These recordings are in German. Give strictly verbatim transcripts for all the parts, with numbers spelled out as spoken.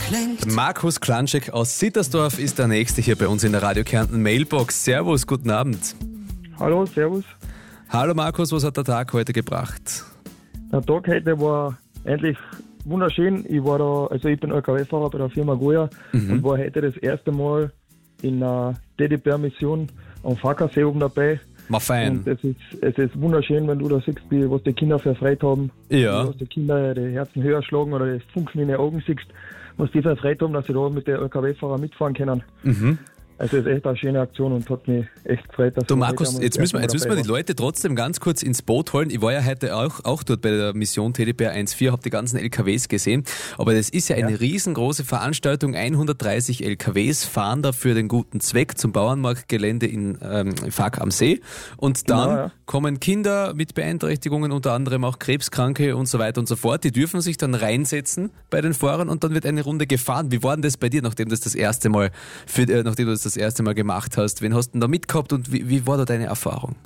klingt. Markus Klanschek aus Sittersdorf ist der Nächste hier bei uns in der Radio Kärnten Mailbox. Servus, guten Abend. Hallo, servus. Hallo Markus, was hat der Tag heute gebracht? Der Tag heute war eigentlich wunderschön. Ich war da, also ich bin L K W-Fahrer bei der Firma Goya mhm. und war heute das erste Mal in einer Teddybär-Mission am Fackersee oben dabei. Mal fein. Und es ist, es ist wunderschön, wenn du da siehst, wie, was die Kinder für Freude haben. Ja. Was die Kinder die Herzen höher schlagen oder das Funken in den Augen siehst, was die für Freude haben, dass sie da mit den L K W-Fahrern mitfahren können. Mhm. Also es ist echt eine schöne Aktion und hat mich echt gefreut. Dass du Markus, jetzt müssen wir, jetzt müssen wir die Leute trotzdem ganz kurz ins Boot holen. Ich war ja heute auch, auch dort bei der Mission Teddybär eins vier, habe die ganzen L K Ws gesehen. Aber das ist ja eine ja. riesengroße Veranstaltung. hundertdreißig L K Ws fahren da für den guten Zweck zum Bauernmarktgelände in ähm, Fack am See. Und dann ja, ja. kommen Kinder mit Beeinträchtigungen, unter anderem auch Krebskranke und so weiter und so fort. Die dürfen sich dann reinsetzen bei den Fahrern und dann wird eine Runde gefahren. Wie war denn das bei dir, nachdem das das erste Mal, für, äh, nachdem du das das erste Mal gemacht hast? Wen hast du denn da mitgehabt und wie, wie war da deine Erfahrung?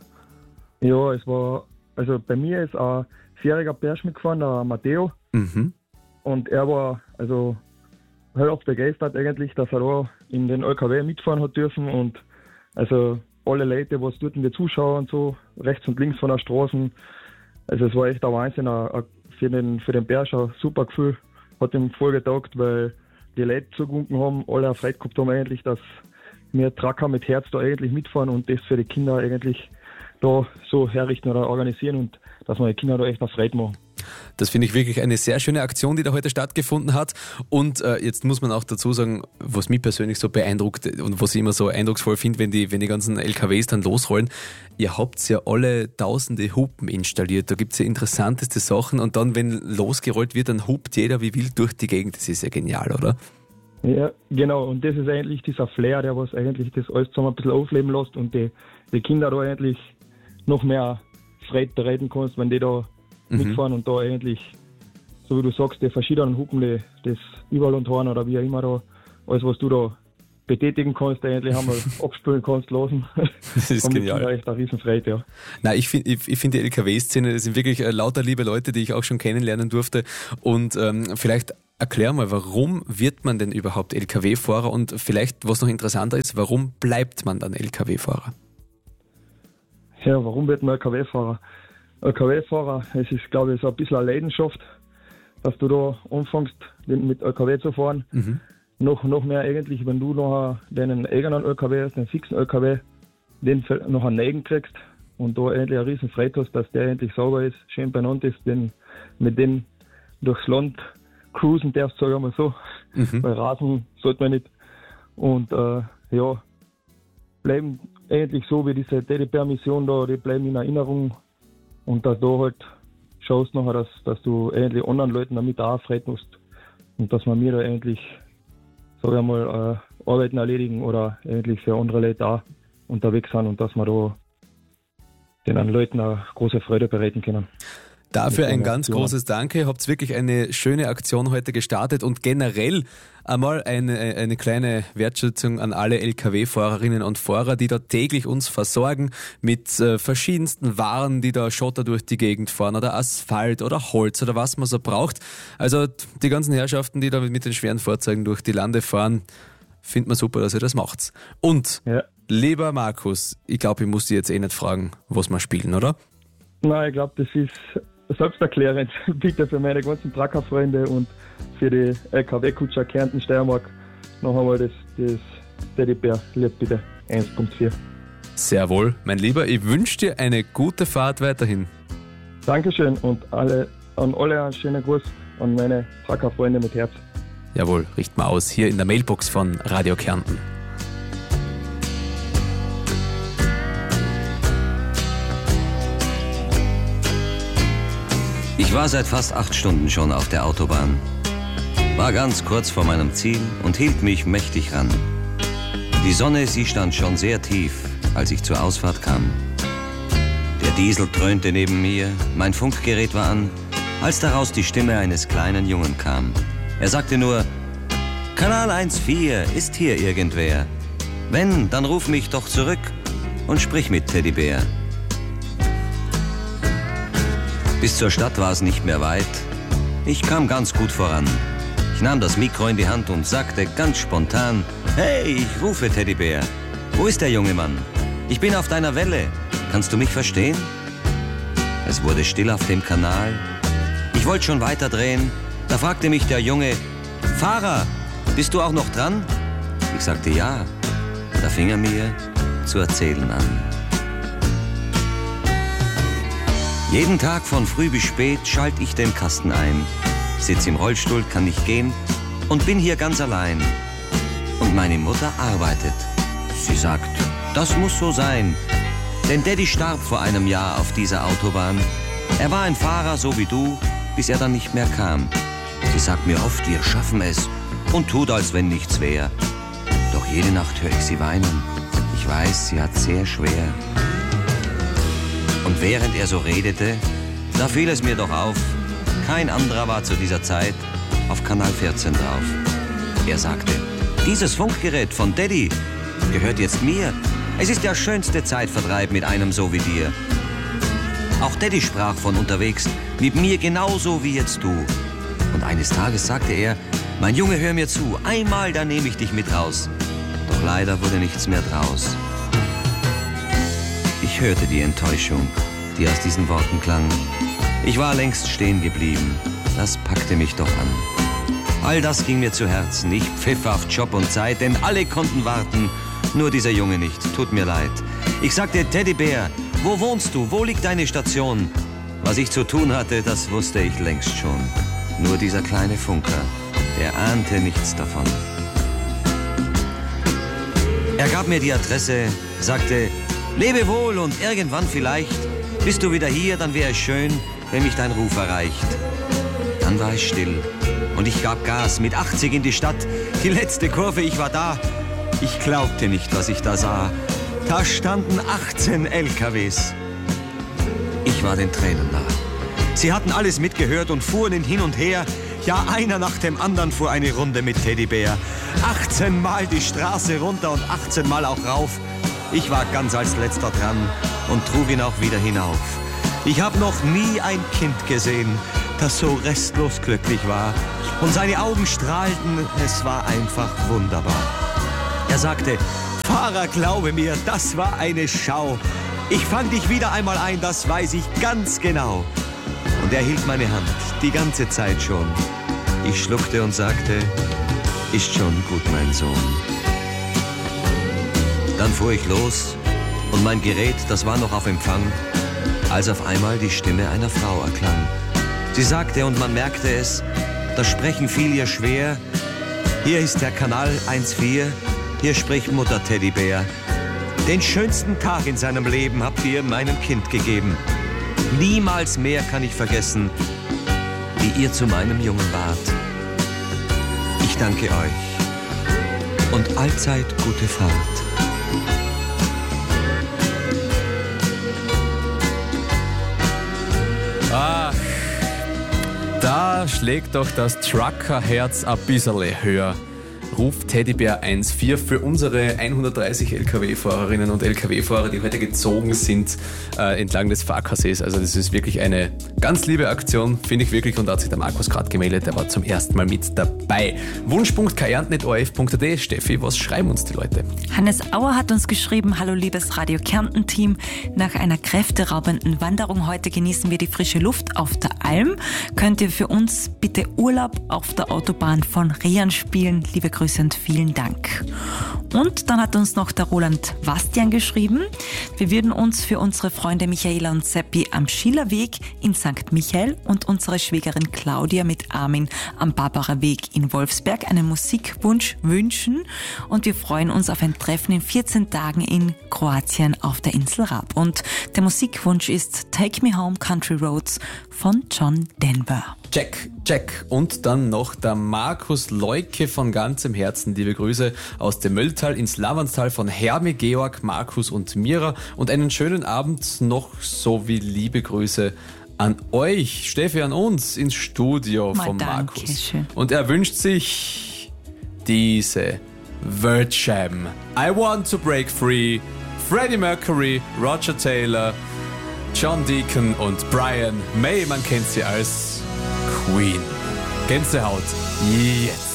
Ja, es war, also bei mir ist ein vierjähriger Bärsch mitgefahren, der Matteo. Mhm. Und er war also hellauf begeistert eigentlich, dass er da in den L K W mitfahren hat dürfen und also alle Leute, was dort, die Zuschauer und so, rechts und links von der Straße. Also es war echt ein Wahnsinn, für den, für den Bärsch ein super Gefühl, hat ihm voll getaugt, weil die Leute zugewunken haben, alle Freude gehabt haben eigentlich, dass wir Tracker mit Herz da eigentlich mitfahren und das für die Kinder eigentlich da so herrichten oder organisieren und dass wir die Kinder da echt eine Freude machen. Das finde ich wirklich eine sehr schöne Aktion, die da heute stattgefunden hat. Und äh, jetzt muss man auch dazu sagen, was mich persönlich so beeindruckt und was ich immer so eindrucksvoll finde, wenn die, wenn die ganzen L K Ws dann losrollen, ihr habt ja alle tausende Hupen installiert. Da gibt es ja interessanteste Sachen und dann, wenn losgerollt wird, dann hupt jeder wie wild durch die Gegend. Das ist ja genial, oder? Ja, genau. Und das ist eigentlich dieser Flair, der was eigentlich das alles zusammen ein bisschen aufleben lässt und die, die Kinder da eigentlich noch mehr Freude bereiten kannst, wenn die da mhm. mitfahren und da eigentlich, so wie du sagst, die verschiedenen Hupen, die das überall und Horn oder wie auch immer da, alles was du da betätigen kannst, eigentlich einmal abspülen kannst lassen. Das ist genial. Das ist echt eine Riesenfreude, ja. Nein, ich finde ich, ich find die L K W-Szene, das sind wirklich äh, lauter liebe Leute, die ich auch schon kennenlernen durfte und ähm, vielleicht erklär mal, warum wird man denn überhaupt L K W-Fahrer und vielleicht, was noch interessanter ist, warum bleibt man dann L K W-Fahrer? Ja, warum wird man L K W-Fahrer? L K W-Fahrer, es ist, glaube ich, so ein bisschen eine Leidenschaft, dass du da anfängst, mit L K W zu fahren. Mhm. Noch, noch mehr eigentlich, wenn du noch deinen eigenen L K W hast, den fixen L K W, den noch einen Neigen kriegst und da endlich eine riesen Freude hast, dass der endlich sauber ist, schön benannt ist, den, mit dem durchs Land cruisen darfst, sage ich mal so. Mhm. Weil Rasen sollte man nicht. Und äh, ja, bleiben eigentlich so wie diese Teddybär-Mission da, die bleiben in Erinnerung. Und dass du halt schaust nachher, dass, dass du eigentlich anderen Leuten damit auch Freude musst. Und dass man mir da eigentlich, sage ich mal, äh, Arbeiten erledigen oder eigentlich für andere Leute auch unterwegs sind und dass wir da den Leuten eine große Freude bereiten können. Dafür ein ganz großes Danke. Ihr habt wirklich eine schöne Aktion heute gestartet und generell einmal eine, eine kleine Wertschätzung an alle L K W-Fahrerinnen und Fahrer, die da täglich uns versorgen mit äh, verschiedensten Waren, die da Schotter durch die Gegend fahren oder Asphalt oder Holz oder was man so braucht. Also die ganzen Herrschaften, die da mit den schweren Fahrzeugen durch die Lande fahren, findet man super, dass ihr das macht. Und ja. Lieber Markus, ich glaube, ich muss dir jetzt eh nicht fragen, was wir spielen, oder? Nein, ich glaube, das ist selbsterklärend. Bitte für meine ganzen Truckerfreunde und für die L K W-Kutscher Kärnten Steiermark noch einmal das, das Teddybär-Lied bitte eins Punkt vier. Sehr wohl, mein Lieber. Ich wünsche dir eine gute Fahrt weiterhin. Dankeschön und alle, an alle einen schönen Gruß an meine Truckerfreunde mit Herz. Jawohl, richten wir aus hier in der Mailbox von Radio Kärnten. Ich war seit fast acht Stunden schon auf der Autobahn, war ganz kurz vor meinem Ziel und hielt mich mächtig ran. Die Sonne, sie stand schon sehr tief, als ich zur Ausfahrt kam. Der Diesel dröhnte neben mir, mein Funkgerät war an, als daraus die Stimme eines kleinen Jungen kam. Er sagte nur, Kanal eins vier, ist hier irgendwer? Wenn, dann ruf mich doch zurück und sprich mit Teddybär. Bis zur Stadt war es nicht mehr weit. Ich kam ganz gut voran. Ich nahm das Mikro in die Hand und sagte ganz spontan: Hey, ich rufe Teddybär. Wo ist der junge Mann? Ich bin auf deiner Welle. Kannst du mich verstehen? Es wurde still auf dem Kanal. Ich wollte schon weiterdrehen. Da fragte mich der Junge: Fahrer, bist du auch noch dran? Ich sagte ja. Da fing er mir zu erzählen an. Jeden Tag von früh bis spät schalte ich den Kasten ein. Sitz im Rollstuhl, kann nicht gehen und bin hier ganz allein. Und meine Mutter arbeitet. Sie sagt, das muss so sein. Denn Daddy starb vor einem Jahr auf dieser Autobahn. Er war ein Fahrer, so wie du, bis er dann nicht mehr kam. Sie sagt mir oft, wir schaffen es und tut, als wenn nichts wär. Doch jede Nacht höre ich sie weinen. Ich weiß, sie hat sehr schwer. Und während er so redete, da fiel es mir doch auf, kein anderer war zu dieser Zeit auf Kanal vierzehn drauf. Er sagte, dieses Funkgerät von Daddy gehört jetzt mir. Es ist der schönste Zeitvertreib mit einem so wie dir. Auch Daddy sprach von unterwegs, mit mir genauso wie jetzt du. Und eines Tages sagte er, mein Junge, hör mir zu, einmal, da nehme ich dich mit raus. Doch leider wurde nichts mehr draus. Ich hörte die Enttäuschung, die aus diesen Worten klang. Ich war längst stehen geblieben, das packte mich doch an. All das ging mir zu Herzen, ich pfiff auf Job und Zeit, denn alle konnten warten, nur dieser Junge nicht, tut mir leid. Ich sagte, Teddybär, wo wohnst du, wo liegt deine Station? Was ich zu tun hatte, das wusste ich längst schon. Nur dieser kleine Funker, der ahnte nichts davon. Er gab mir die Adresse, sagte, lebe wohl und irgendwann vielleicht bist du wieder hier, dann wäre es schön, wenn mich dein Ruf erreicht. Dann war es still und ich gab Gas mit achtzig in die Stadt. Die letzte Kurve, ich war da. Ich glaubte nicht, was ich da sah. Da standen achtzehn L K Ws. Ich war den Tränen nah. Sie hatten alles mitgehört und fuhren ihn hin und her. Ja, einer nach dem anderen fuhr eine Runde mit Teddybär. achtzehn Mal die Straße runter und achtzehn Mal auch rauf. Ich war ganz als letzter dran und trug ihn auch wieder hinauf. Ich habe noch nie ein Kind gesehen, das so restlos glücklich war. Und seine Augen strahlten, es war einfach wunderbar. Er sagte, Fahrer, glaube mir, das war eine Schau. Ich fang dich wieder einmal ein, das weiß ich ganz genau. Und er hielt meine Hand, die ganze Zeit schon. Ich schluckte und sagte, ist schon gut, mein Sohn. Dann fuhr ich los und mein Gerät, das war noch auf Empfang, als auf einmal die Stimme einer Frau erklang. Sie sagte, und man merkte es, das Sprechen fiel ihr schwer, hier ist der Kanal eins vier, hier spricht Mutter Teddybär. Den schönsten Tag in seinem Leben habt ihr meinem Kind gegeben. Niemals mehr kann ich vergessen, wie ihr zu meinem Jungen wart. Ich danke euch und allzeit gute Fahrt. Ach, da schlägt doch das Truckerherz ein bisschen höher. Ruft Teddybär eins vier für unsere hundertdreißig L K W-Fahrerinnen und L K W-Fahrer, die heute gezogen sind äh, entlang des Farkasees. Also das ist wirklich eine ganz liebe Aktion, finde ich wirklich. Und da hat sich der Markus gerade gemeldet, der war zum ersten Mal mit dabei. Wunsch.k ernten at o r f punkt a t. Steffi, was schreiben uns die Leute? Hannes Auer hat uns geschrieben, hallo liebes Radio Kärnten-Team. Nach einer kräfteraubenden Wanderung heute genießen wir die frische Luft auf der Alm. Könnt ihr für uns bitte Urlaub auf der Autobahn von Rian spielen? Liebe Grüße und vielen Dank. Und dann hat uns noch der Roland Bastian geschrieben, wir würden uns für unsere Freunde Michaela und Seppi am Schillerweg in Sankt Michael und unsere Schwägerin Claudia mit Armin am Barbarer Weg in Wolfsberg einen Musikwunsch wünschen und wir freuen uns auf ein Treffen in vierzehn Tagen in Kroatien auf der Insel Rab. Und der Musikwunsch ist Take Me Home Country Roads von John Denver. Check, check. Und dann noch der Markus Leuke von ganzem Herzen. Liebe Grüße aus dem Mölltal ins Lavantal von Hermi, Georg, Markus und Mira. Und einen schönen Abend noch sowie liebe Grüße an euch, Steffi, an uns ins Studio Mal von danke, Markus. schön. Und er wünscht sich diese Word Jam. I Want to Break Free, Freddie Mercury, Roger Taylor, John Deacon und Brian May, man kennt sie als Queen. Gänsehaut. Jetzt.